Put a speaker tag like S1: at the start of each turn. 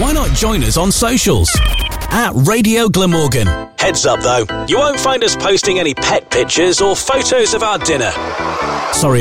S1: why not join us on socials? At Radio Glamorgan.
S2: Heads up though, you won't find us posting any pet pictures or photos of our dinner.
S1: Sorry